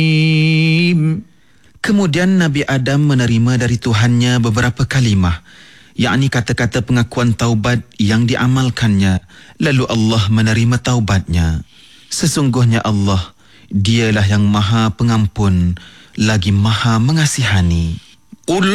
Kemudian Nabi Adam menerima dari Tuhannya beberapa kalimah, yakni kata-kata pengakuan taubat yang diamalkannya. Lalu Allah menerima taubatnya. Sesungguhnya Allah, Dialah yang Maha Pengampun lagi Maha Mengasihani.